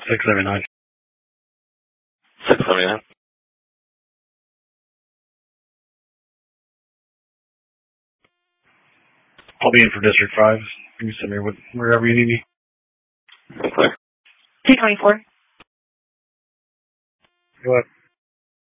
679. 679. I'll be in for District 5. You can send me wherever you need me. Clear. 224. Go ahead.